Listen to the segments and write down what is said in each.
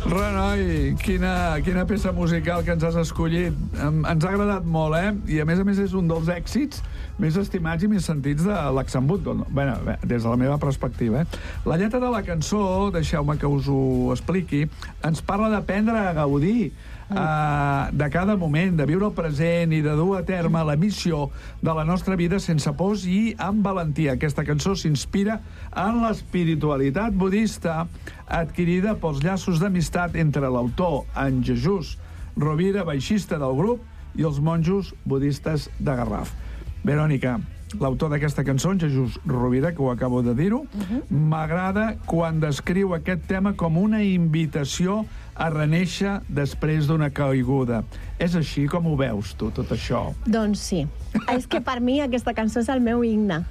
Renoi, quina peça musical que ens has escollit. Ens ha agradat molt, I a més és un dels èxits més estimats i més sentits de Luxemburg. Bé, des de la meva perspectiva, La lletra de la cançó, deixeu-me que us ho expliqui, ens parla d'aprendre a gaudir de cada moment, de viure el present i de dur a terme la missió de la nostra vida sense pors i amb valentia. Aquesta cançó s'inspira en l'espiritualitat budista adquirida pels llaços d'amistat entre l'autor, en Jesús Rovira, baixista del grup, i els monjos budistes de Garraf. Verònica, l'autor d'aquesta cançó, en Jesús Rovira, que ho acabo de dir-ho, m'agrada quan descriu aquest tema com una invitació a renéixer després d'una caiguda. És així com ho veus, tu, tot això? Doncs sí. És que per mi aquesta cançó és el meu himne.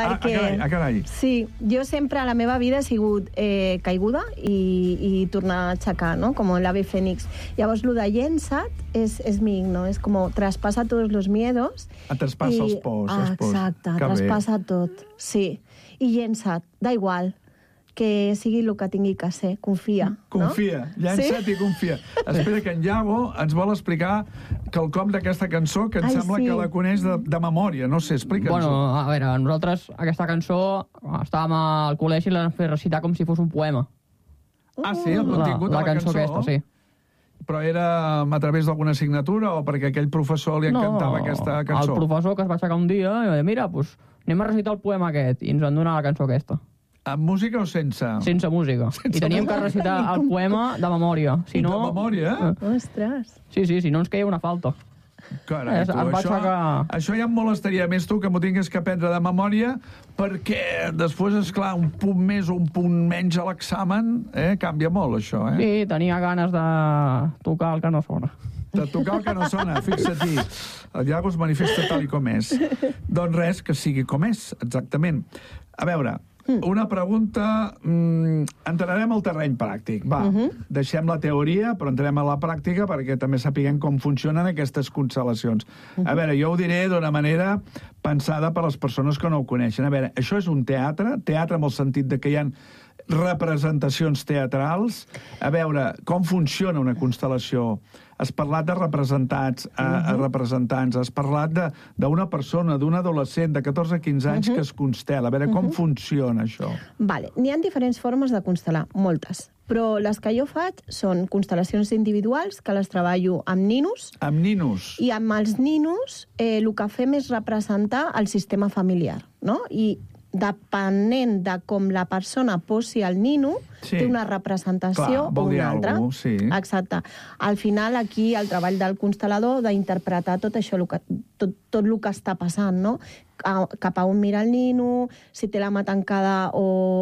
Carai. Sí, jo sempre a la meva vida he sigut caiguda i tornar a aixecar, no? Com l'ave Fénix. Llavors, lo de llença't és mi himno. És com traspassa tots los miedos. Traspassa els pors. Exacte, traspassa tot. Sí. I llença't, da igual que sigui el que tingui que ser. Confia. Confia, llença't i confia. Espera, que en Iago ens vol explicar quelcom d'aquesta cançó que em sembla que la coneix de memòria. No sé, explica'ns-ho. Bueno, a veure, nosaltres aquesta cançó estàvem al col·legi i l'hem fet recitar com si fos un poema. Ah, sí? El contingut de la cançó? Aquesta, sí. Però era a través d'alguna assignatura o perquè aquell professor li encantava aquesta cançó? El professor que es va aixecar un dia i va dir, mira, doncs anem a recitar el poema aquest, i ens van donar la cançó aquesta. Amb música o sense? Sense música. I teníem que recitar el poema de memòria. Si no... De memòria? Ostres! Sí, si no ens queia una falta. Carai, això ja em molestaria més, tu, que m'ho tingués que aprendre de memòria, perquè després, esclar, un punt més o un punt menys a l'examen, canvia molt, això, Sí, tenia ganes de tocar el que no sona. De tocar el que no sona, fixa-t'hi. El Iago es manifesta tal i com és. Doncs res, que sigui com és, exactament. A veure, una pregunta... Entrarem al terreny pràctic. Va, deixem la teoria, però entrem a la pràctica perquè també sapiguem com funcionen aquestes constel·lacions. A veure, jo ho diré d'una manera pensada per les persones que no ho coneixen. A veure, això és un teatre amb el sentit de que hi ha representacions teatrals. A veure, com funciona una constel·lació? Has parlat de representants, has parlat d'una persona, d'un adolescent de 14-15 anys que es constel·la. A veure, com funciona això? Vale, n'hi ha diferents formes de constel·lar, moltes. Però les que jo faig són constel·lacions individuals, que les treballo amb ninos. Amb ninos? I amb els ninos el que fem és representar el sistema familiar, no? I depenent de com la persona posi el nino, té una representació o una altra. Sí. Exacte. Al final, aquí, el treball del constel·lador d'interpretar tot això, tot el que està passant, no? Cap a on mira el nino, si té la mà tancada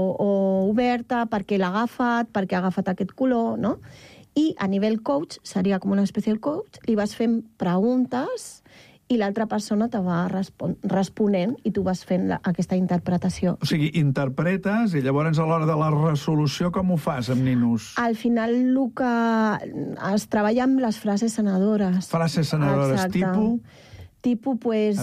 o oberta, per què l'ha agafat, per què ha agafat aquest color, no? I a nivell coach, seria com una espècie de coach, li vas fent preguntes i l'altra persona te va responent i tu vas fent aquesta interpretació. O sigui, interpretes i llavors a l'hora de la resolució com ho fas amb ninos? Al final el que es treballa amb les frases sanadores. Frases sanadores, Tipo, pues,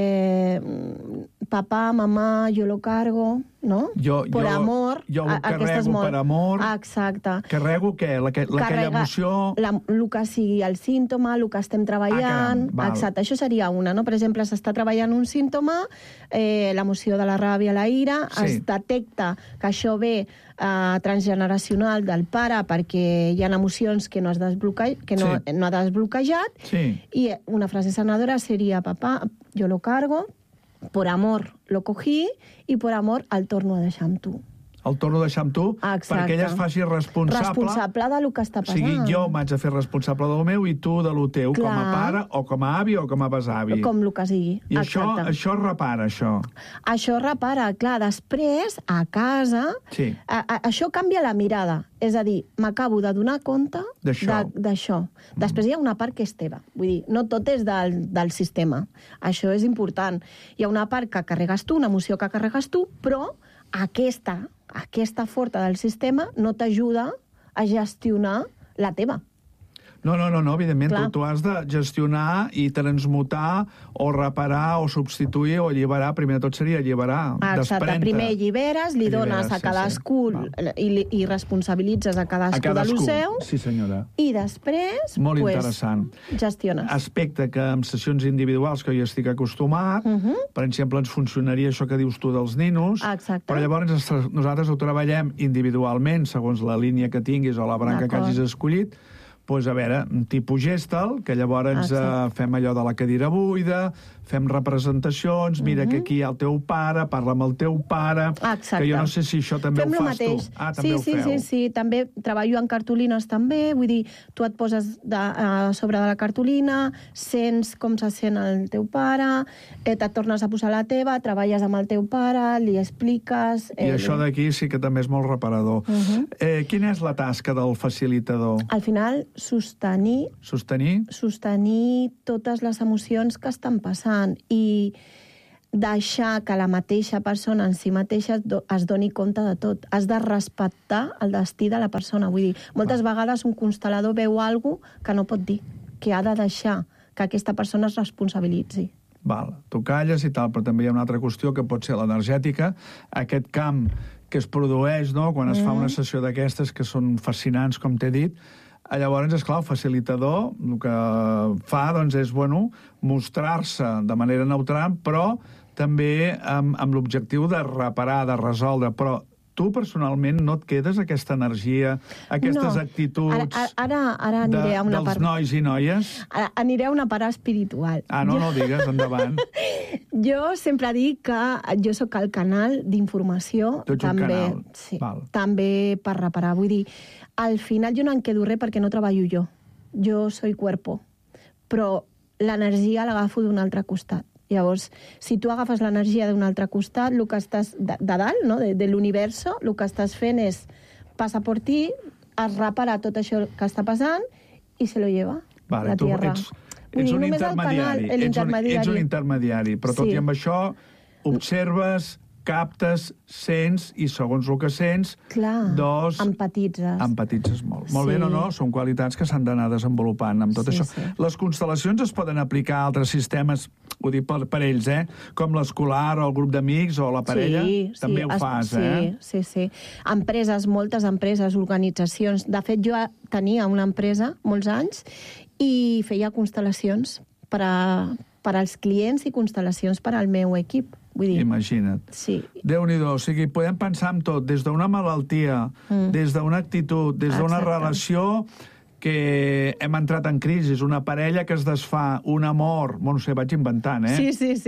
papá, mamá, yo lo cargo, ¿no? Por amor. Jo ho carrego per amor. Exacte. Carrego què? Aquella emoció... El que sigui el símptoma, el que estem treballant. Exacte, això seria una, no? Per exemple, s'està treballant un símptoma, l'emoció de la ràbia, la ira, es detecta que això ve transgeneracional del pare perquè hi ha emocions que no ha desbloquejat, i una frase sanadora seria, papá, yo lo cargo, por amor lo cogí y por amor el torno a deixar amb tu. El torno a deixar amb tu, perquè ella es faci responsable... Responsable del que està passant. O sigui, jo m'haig de fer responsable del meu i tu de lo teu, com a pare, o com a avi, o com a besavi. Com el que sigui. I això repara, això. Això repara, clar, després, a casa, això canvia la mirada. És a dir, m'acabo de donar compte d'això. Després hi ha una part que és teva. Vull dir, no tot és del sistema. Això és important. Hi ha una part que carregues tu, una emoció que carregues tu, però aquesta forta del sistema no t'ajuda a gestionar la teva. No, evidentment, Clar. tu has de gestionar i transmutar o reparar o substituir o alliberar. Primer de tot seria alliberar, Exacte, desprendre. primer alliberes, li dones a sí, cadascú i responsabilitzes a cadascú de lo seu, Sí, senyora. i després Molt interessant. gestiones. Aspecte que en sessions individuals que jo estic acostumat, per exemple, ens funcionaria això que dius tu dels ninos, Exacte. però llavors nosaltres ho treballem individualment, segons la línia que tinguis o la branca que D'acord. hagis escollit, doncs, a veure, un tipus Gestalt, que llavors fem allò de la cadira buida, fem representacions, mira que aquí hi ha el teu pare, parla amb el teu pare, Exacte. que jo no sé si això també Fem ho lo fas mateix. tu. Ah, també ho feu. Sí, també treballo en cartolines també, vull dir, tu et poses a sobre de la cartolina, sents com se sent el teu pare, te tornes a posar la teva, treballes amb el teu pare, li expliques... I això d'aquí sí que també és molt reparador. Quina és la tasca del facilitador? Al final, sostenir totes les emocions que estan passant i deixar que la mateixa persona en si mateixa es doni compte de tot. Has de respectar el destí de la persona. Vull dir, moltes vegades un constel·lador veu alguna cosa que no pot dir, que ha de deixar que aquesta persona es responsabilitzi. Val, tu calles i tal, però també hi ha una altra qüestió que pot ser l'energètica, aquest camp que es produeix, no?, quan es fa una sessió d'aquestes que són fascinants, com t'he dit. Llavors, esclar, el facilitador el que fa doncs, és mostrar-se de manera neutral, però també amb l'objectiu de reparar, de resoldre. Però tu personalment no et quedes aquesta energia, aquestes actituds Ara aniré a una part... dels nois i noies? Aniré a una part espiritual. No ho digues, endavant. Jo sempre dic que jo sóc el canal d'informació. Tu ets un canal. Sí, Val. també per reparar. Vull dir, al final jo no em quedo res perquè no treballo jo. Jo soy cuerpo. Però l'energia l'agafo d'un altre costat. Llavors, si tu agafes l'energia d'un altre costat, el que estàs de dalt, no? de l'universo, el que estàs fent és passa per ti, es repara tot això que està passant i se lo lleva la Tierra. Ets un intermediari. Ets un intermediari, però tot i amb això observes, captes, sents, i segons el que sents, empatitzes. Empatitzes molt. Molt bé, no? Són qualitats que s'han d'anar desenvolupant amb tot això. Les constel·lacions es poden aplicar a altres sistemes, ho dic per ells, com l'escolar o el grup d'amics o la parella? També ho fas, Sí. Empreses, moltes empreses, organitzacions. De fet, jo tenia una empresa molts anys i feia constel·lacions per als clients i constel·lacions per al meu equip. Imagina't. Sí. Déu-n'hi-do, o sigui, podem pensar en tot, des d'una malaltia, des d'una actitud, des d'una relació que hem entrat en crisi, una parella que es desfà, un amor, no sé, vaig inventant, Sí,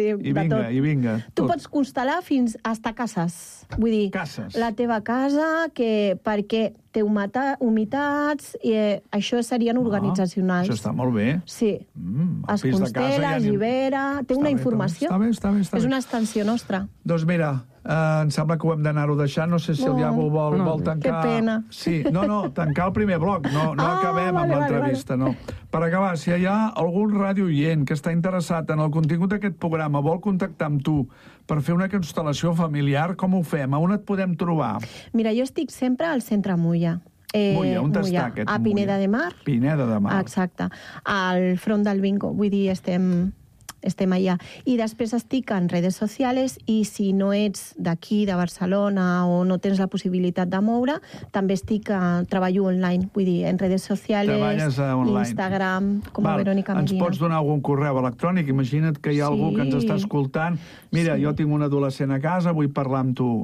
I vinga. Tu pots constel·lar fins a cases. Vull dir, la teva casa, perquè té humitats, i això serien organitzacionals. Això està molt bé. Sí. Es constela, es llibera, té una informació. Està bé. És una extensió nostra. Doncs mira, em sembla que ho hem d'anar-ho deixant. No sé si el Iago vol tancar... Que pena. Sí, tancar el primer bloc. No acabem amb l'entrevista, no. Per acabar, si hi ha algun ràdio-oient que està interessat en el contingut d'aquest programa, vol contactar amb tu per fer una constel·lació familiar, com ho fem? A on et podem trobar? Mira, jo estic sempre al centre Mulla. Mulla, on està aquest Mulla? A Pineda de Mar. Pineda de Mar. Exacte. Al front del bingo. Vull dir, estem allà. I després estic en redes socials i si no ets d'aquí, de Barcelona, o no tens la possibilitat de moure, també treballo online, vull dir, en redes socials, Instagram, com a Verònica Medina. Ens pots donar algun correu electrònic? Imagina't que hi ha algú que ens està escoltant. Mira, jo tinc un adolescent a casa, vull parlar amb tu.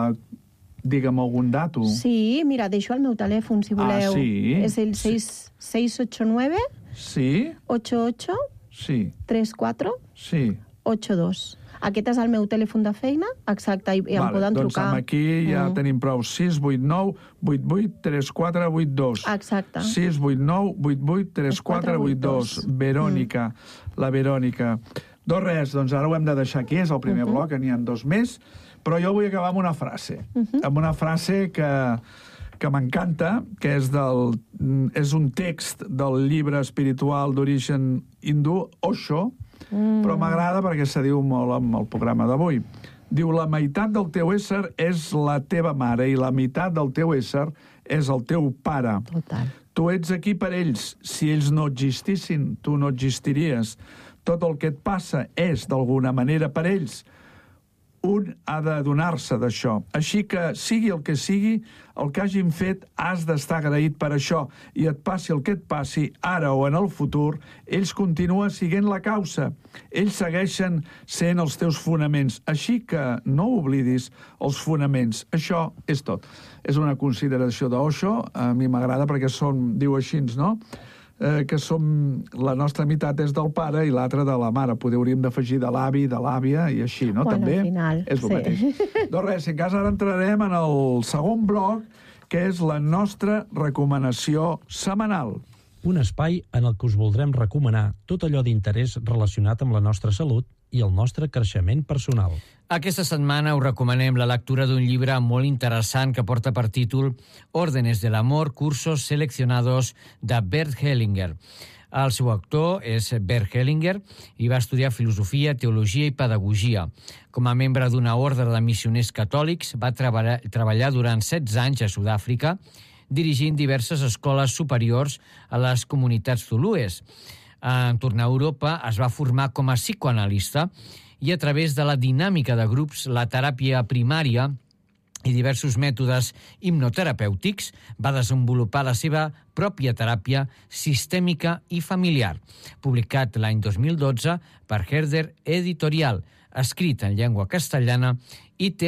Digue'm algun dato. Sí, mira, deixo el meu telèfon, si voleu. Sí? És el 689 88 34 82. Aquest és el meu telèfon de feina, exacte, i em poden trucar. Doncs aquí ja tenim prou. 689 88 34 82. Exacte. 689 88 34 82. Verònica, la Verònica. Doncs ara ho hem de deixar aquí, és el primer bloc, n'hi ha 2 més, però jo vull acabar amb una frase. Amb una frase que m'encanta, que és un text del llibre espiritual d'origen hindú, Osho, però m'agrada perquè se diu molt amb el programa d'avui. Diu, la meitat del teu ésser és la teva mare i la meitat del teu ésser és el teu pare. Total. Tu ets aquí per ells. Si ells no existissin, tu no existiries. Tot el que et passa és, d'alguna manera, per ells. Un ha d'adonar-se d'això. Així que, sigui el que sigui, el que hagin fet, has d'estar agraït per això. I et passi el que et passi, ara o en el futur, ells continuen siguent la causa. Ells segueixen sent els teus fonaments. Així que no oblidis els fonaments. Això és tot. És una consideració d'Osho. A mi m'agrada perquè diu així, no?, que la nostra meitat és del pare i l'altra de la mare. Hauríem d'afegir de l'avi, de l'àvia i així, no? Bueno, també al final, és el mateix. Doncs res, en cas ara entrarem en el segon bloc, que és la nostra recomanació setmanal. Un espai en el que us voldrem recomanar tot allò d'interès relacionat amb la nostra salut i el nostre creixement personal. Aquesta setmana us recomanem la lectura d'un llibre molt interessant que porta per títol Órdenes del amor, cursos seleccionados, de Bert Hellinger. El seu autor és Bert Hellinger i va estudiar filosofia, teologia i pedagogia. Com a membre d'una ordre de missioners catòlics, va treballar durant 16 anys a Sud-àfrica, dirigint diverses escoles superiors a les comunitats zulúes. En tornar a Europa es va formar com a psicoanalista i a través de la dinàmica de grups, la teràpia primària i diversos mètodes hipnoterapèutics va desenvolupar la seva pròpia teràpia sistèmica i familiar, publicat l'any 2012 per Herder Editorial, escrit en llengua castellana i té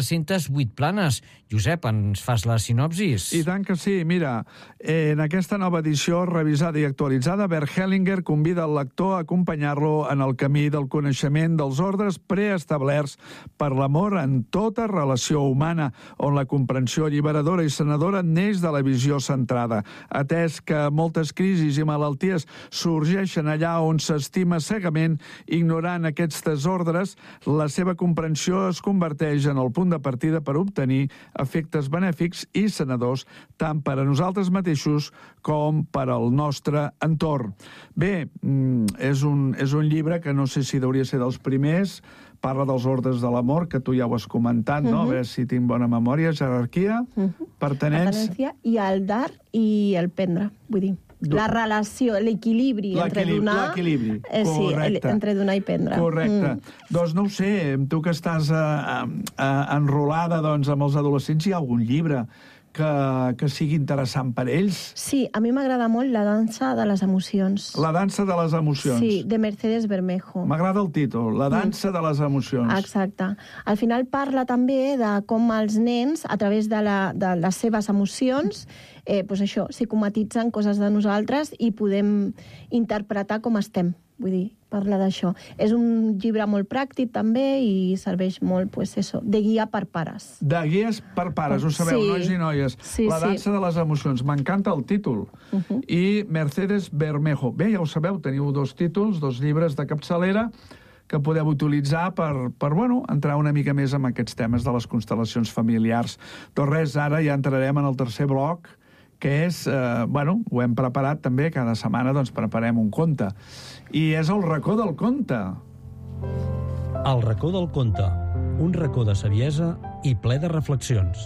408 planes. Josep, ens fas la sinopsis? I tant que sí. Mira, en aquesta nova edició revisada i actualitzada, Bert Hellinger convida el lector a acompanyar-lo en el camí del coneixement dels ordres preestablerts per l'amor en tota relació humana, on la comprensió alliberadora i sanadora neix de la visió centrada. Atès que moltes crisis i malalties sorgeixen allà on s'estima cegament, ignorant aquests desordres, la seva comprensió es converteix en el punt de partida per obtenir efectes benèfics i sanadors tant per a nosaltres mateixos com per al nostre entorn. Bé, és un llibre que no sé si hauria de ser dels primers, parla dels ordres de l'amor, que tu ja ho has comentat, no? A veure si tinc bona memòria, jerarquia, pertenència... I el dar i el prendre, vull dir. La relació, l'equilibri entre donar... L'equilibri, correcte. Sí, entre donar i prendre. Correcte. Doncs no ho sé, tu que estàs enrolada doncs, amb els adolescents, hi ha algun llibre que sigui interessant per ells? Sí, a mi m'agrada molt La dansa de les emocions. La dansa de les emocions. Sí, de Mercedes Bermejo. M'agrada el títol, La dansa de les emocions. Exacte. Al final parla també de com els nens, a través de les seves emocions, doncs això, psicomatitzen coses de nosaltres i podem interpretar com estem. Vull dir, parla d'això. És un llibre molt pràctic també i serveix molt, pues eso, de guia per pares. De guies per pares, ho sabeu, Sí. nois i noies. Sí, La dansa de les emocions. M'encanta el títol. I Mercedes Bermejo. Bé, ja ho sabeu, teniu 2 títols, 2 llibres de capçalera que podeu utilitzar per entrar una mica més en aquests temes de les constel·lacions familiars. Doncs res, ara ja entrarem en el tercer bloc, que és, ho hem preparat també, cada setmana doncs preparem un conte. I és el racó del conte. El racó del conte, un racó de saviesa i ple de reflexions.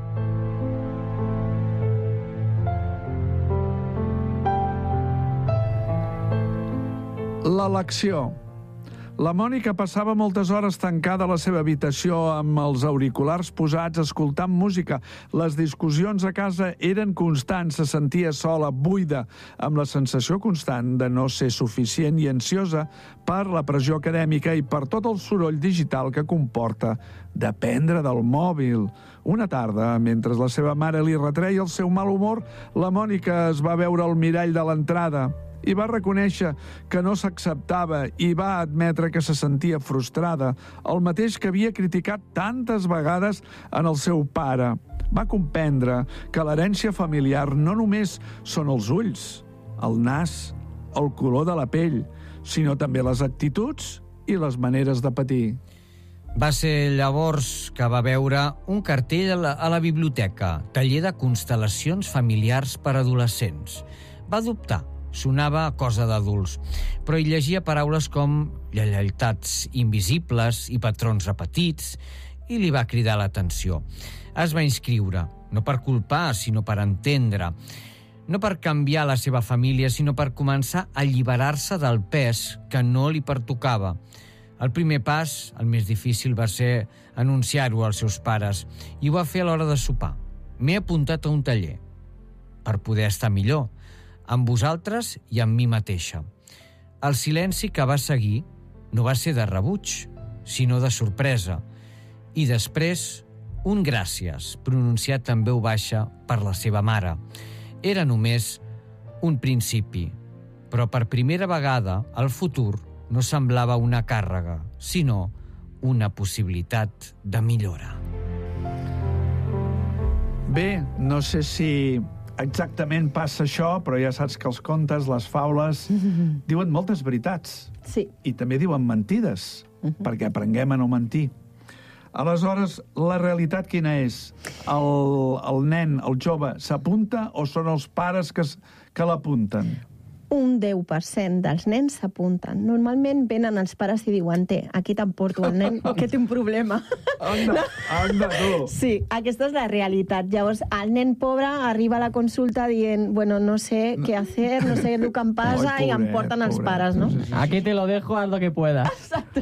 L'elecció. La Mònica passava moltes hores tancada a la seva habitació amb els auriculars posats escoltant música. Les discussions a casa eren constants, se sentia sola, buida, amb la sensació constant de no ser suficient i ansiosa per la pressió acadèmica i per tot el soroll digital que comporta dependre del mòbil. Una tarda, mentre la seva mare li retreia el seu mal humor, la Mònica es va veure al mirall de l'entrada i va reconèixer que no s'acceptava i va admetre que se sentia frustrada, el mateix que havia criticat tantes vegades en el seu pare. Va comprendre que l'herència familiar no només són els ulls, el nas, el color de la pell, sinó també les actituds i les maneres de patir. Va ser llavors que va veure un cartell a la biblioteca, taller de constel·lacions familiars per adolescents. Va dubtar. Sonava cosa d'adults, però hi llegia paraules com lleialtats invisibles i patrons repetits i li va cridar l'atenció. Es va inscriure, no per culpar, sinó per entendre. no per canviar la seva família, sinó per començar a alliberar-se del pes que no li pertocava. El primer pas, el més difícil, va ser anunciar-ho als seus pares, i ho va fer a l'hora de sopar. M'he apuntat a un taller per poder estar millor, amb vosaltres i amb mi mateixa. El silenci que va seguir no va ser de rebuig, sinó de sorpresa. I després, un gràcies, pronunciat en veu baixa per la seva mare. Era només un principi, però per primera vegada el futur no semblava una càrrega, sinó una possibilitat de millora. Bé, no sé si exactament passa això, però ja saps que els contes, les faules, diuen moltes veritats. Sí. I també diuen mentides, perquè aprenguem a no mentir. Aleshores, la realitat quina és? El nen, el jove, s'apunta o són els pares que l'apunten? Un 10% dels nens s'apunten. Normalment venen els pares i diuen aquí t'emporto el nen, que té un problema. Anda, tu! Sí, aquesta és la realitat. Llavors, el nen pobre arriba a la consulta dient, bueno, no sé què hacer, no sé el que em passa, i em porten els pares, no? Sí. Aquí te lo dejo, haz lo que puedas. Exacte.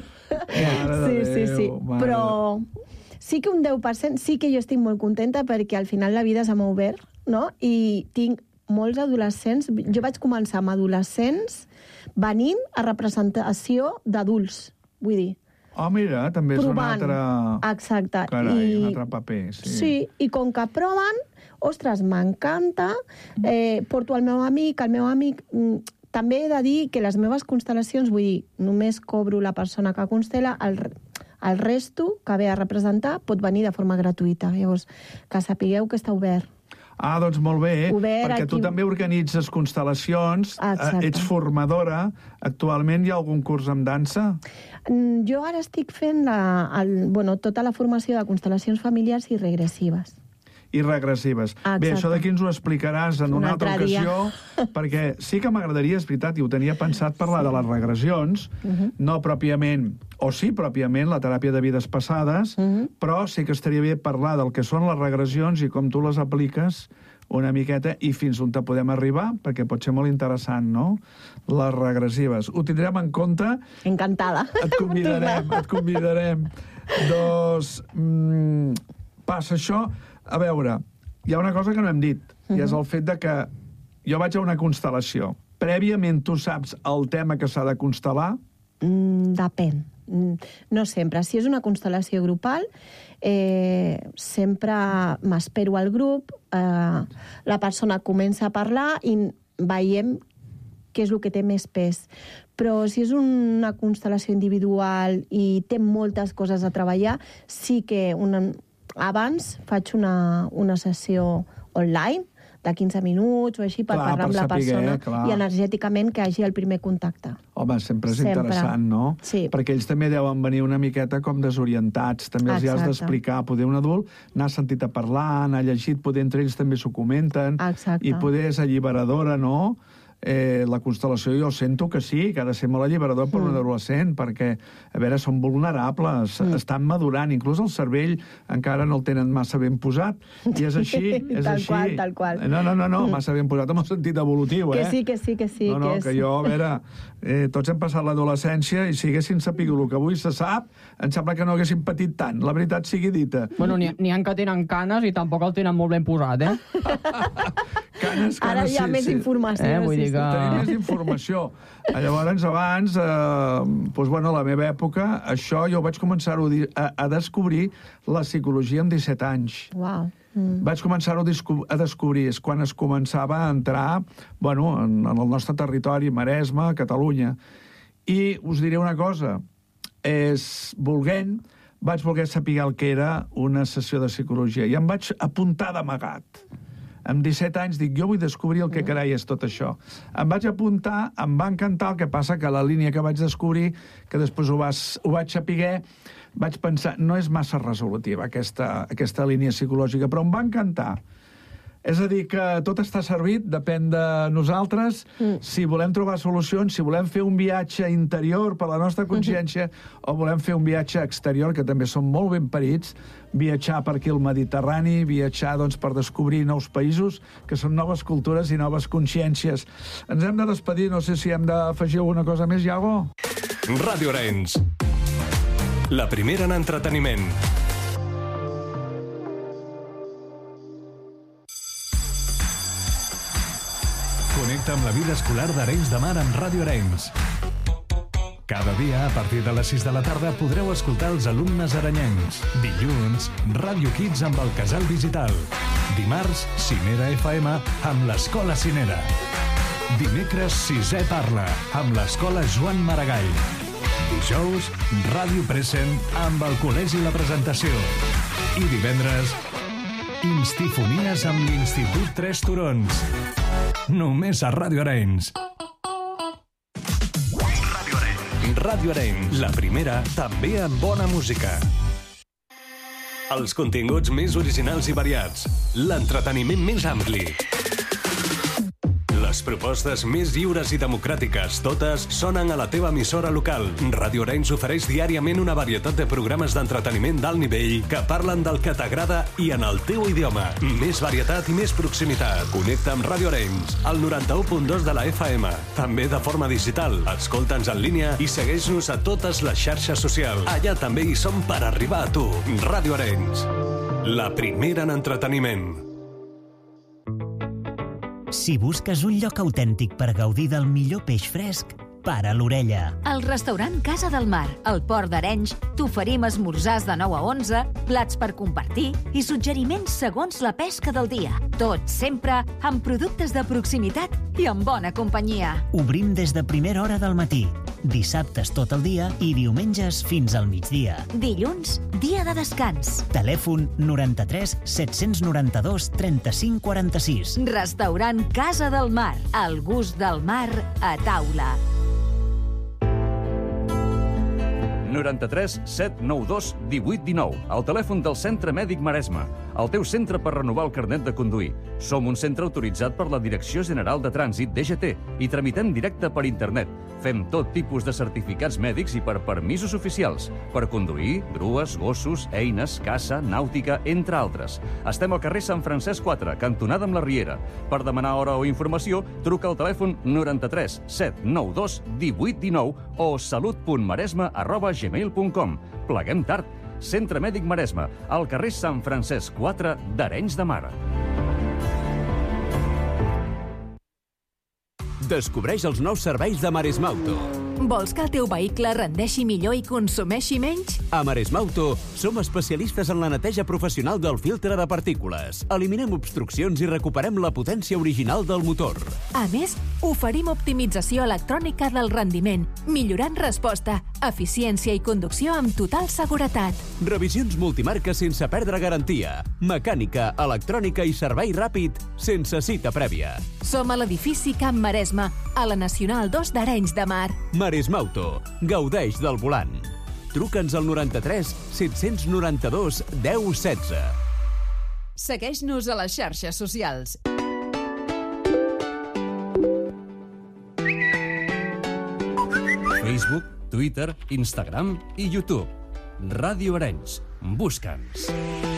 Sí. Però sí que un 10%, sí que jo estic molt contenta perquè al final la vida se m'ha obert, no? I tinc molts adolescents. Jo vaig començar amb adolescents venint a representació d'adults, vull dir. Oh, mira, també és un altre... Exacte. Carai, un altre paper, sí. Sí, i com que proven, ostres, m'encanta, porto el meu amic, també he de dir que les meves constel·lacions, vull dir, només cobro la persona que constela, el resto que ve a representar pot venir de forma gratuïta. Llavors, que sapigueu que està obert. Ah, doncs molt bé, Obert perquè tu aquí. també organitzes constel·lacions, ets formadora. Actualment hi ha algun curs amb dansa? Jo ara estic fent tota la formació de constel·lacions familiars i regressives. I regressives. Exacte. Bé, això d'aquí ens ho explicaràs en una altra altre dia. ocasió, perquè sí que m'agradaria, és veritat, i ho tenia pensat, parlar de les regressions, no pròpiament, o sí pròpiament, la teràpia de vides passades, però sí que estaria bé parlar del que són les regressions i com tu les apliques una miqueta i fins on te podem arribar, perquè pot ser molt interessant, no? Les regressives. Ho tindrem en compte. Encantada. Et convidarem. Doncs passa això. A veure, hi ha una cosa que no hem dit, i és el fet de que jo vaig a una constel·lació. Prèviament tu saps el tema que s'ha de constel·lar? Depèn. No sempre. Si és una constel·lació grupal, sempre m'espero al grup, la persona comença a parlar i veiem què és el que té més pes. Però si és una constel·lació individual i té moltes coses a treballar, sí que abans faig una sessió online de 15 minuts o així per parlar amb la persona i energèticament que hagi el primer contacte. Home, sempre és interessant, no? Sí. Perquè ells també deuen venir una miqueta com desorientats. També els has d'explicar. Poder un adult n'ha sentit a parlar, n'ha llegit, poder entre ells també s'ho comenten. Exacte. I poder és alliberadora, no? La constel·lació jo sento que sí, que ha de ser molt alliberador per un adolescent, perquè, a veure, són vulnerables, estan madurant, inclús el cervell encara no el tenen massa ben posat, i és així, és així. Tal qual. No, massa ben posat en el sentit evolutiu, Que sí. No, que jo, a veure, tots hem passat l'adolescència i si haguessin sapigut el que avui se sap, em sembla que no haguessin patit tant, la veritat sigui dita. Bueno, n'hi ha que tenen canes i tampoc el tenen molt ben posat, Canes, ara hi ha més informació. Vull dir que... Tenim més informació. Llavors, abans, la meva època, això jo vaig començar a descobrir la psicologia amb 17 anys. Uau. Vaig començar-ho a descobrir. És quan es començava a entrar en el nostre territori, Maresme, Catalunya. I us diré una cosa. Vaig voler saber el que era una sessió de psicologia i em vaig apuntar d'amagat. Amb 17 anys dic, jo vull descobrir el que carai és tot això. Em vaig apuntar, em va encantar, el que passa que la línia que vaig descobrir, que després ho vaig saber, vaig pensar, no és massa resolutiva aquesta línia psicològica, però em va encantar. És a dir, que tot està servit, depèn de nosaltres. Si volem trobar solucions, si volem fer un viatge interior per la nostra consciència o volem fer un viatge exterior, que també són molt ben parits, viatjar per aquí al Mediterrani, viatjar doncs, per descobrir nous països, que són noves cultures i noves consciències. Ens hem de despedir, no sé si hem d'afegir alguna cosa més, Iago? Ràdio Arenys, la primera en entreteniment. Connecta amb la vida escolar d'Arenys de Mar amb Ràdio Arenys. Cada dia, a partir de les 6 de la tarda, podreu escoltar els alumnes arenyencs. Dilluns, Ràdio Kids amb el Casal Digital. Dimarts, Cinera FM amb l'Escola Cinera. Dimecres, Sisè Parla amb l'Escola Joan Maragall. Dijous, Ràdio Present amb el Col·legi La Presentació. I divendres, Instifonies amb l'Institut Tres Turons. Només a Ràdio Arenys. Ràdio Arenys, la primera, també amb bona música. Els continguts més originals i variats. L'entreteniment més ampli. Les propostes més lliures i democràtiques, totes sonen a la teva emissora local. Ràdio Arenys ofereix diàriament una varietat de programes d'entreteniment d'alt nivell que parlen del que t'agrada i en el teu idioma. Més varietat i més proximitat. Connecta amb Ràdio Arenys, al 91.2 de la FM. També de forma digital. Escolta'ns en línia i segueix-nos a totes les xarxes socials. Allà també hi som per arribar a tu. Ràdio Arenys, la primera en entreteniment. Si busques un lloc autèntic per gaudir del millor peix fresc, para l'orella. Al restaurant Casa del Mar, al Port d'Arenys, t'oferim esmorzars de 9 a 11, plats per compartir i suggeriments segons la pesca del dia. Tot sempre amb productes de proximitat i amb bona companyia. Obrim des de primera hora del matí, dissabtes tot el dia i diumenges fins al migdia. Dilluns, dia de descans. Telèfon 93 792 35 46. Restaurant Casa del Mar, el gust del mar a taula. 93 792 1819, el telèfon del Centre Mèdic Maresme, el teu centre per renovar el carnet de conduir. Som un centre autoritzat per la Direcció General de Trànsit, DGT, i tramitem directe per internet. Fem tot tipus de certificats mèdics i per permisos oficials, per conduir, grues, gossos, eines, caça, nàutica, entre altres. Estem al carrer Sant Francesc 4, cantonada amb la Riera. Per demanar hora o informació, truca al telèfon 93 792 1819 o salut.maresme@gmail.com. Pleguem tard. Centre Mèdic Maresme, al carrer Sant Francesc 4 d'Arenys de Mar. Descobreix els nous serveis de Maresmauto. Vols que el teu vehicle rendeixi millor i consumeixi menys? A Maresmauto som especialistes en la neteja professional del filtre de partícules. Eliminem obstruccions i recuperem la potència original del motor. A més, oferim optimització electrònica del rendiment, millorant resposta, eficiència i conducció amb total seguretat. Revisions multimarca sense perdre garantia. Mecànica, electrònica i servei ràpid sense cita prèvia. Som a l'edifici Camp Maresme, a la Nacional 2 d'Arenys de Mar. Maresmauto. Gaudeix del volant. Truca'ns al 93 792 1016. Segueix-nos a les xarxes socials. Facebook, Twitter, Instagram i YouTube. Ràdio Arenys. Busca'ns.